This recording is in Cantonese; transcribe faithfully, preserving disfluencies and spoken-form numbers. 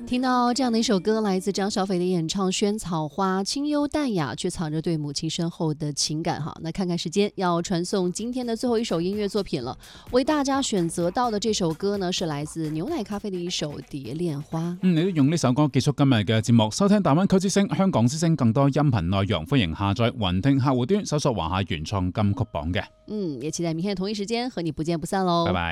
听到这样的一首歌，来自张小斐的演唱《萱草花》，清幽淡雅，却藏着对母亲深厚的情感哈。那看看时间，要传送今天的最後一首音樂作品了。為大家選擇到的這首歌呢，是來自牛奶咖啡的一首《蝶戀花》。 嗯，你都用呢首歌結束今日嘅節目，收聽大灣區之聲、香港之聲更多音頻內容，歡迎下載雲聽客戶端搜索華夏原創金曲榜嘅。 嗯，也期待明天同一時間和你不見不散嘍。 拜拜。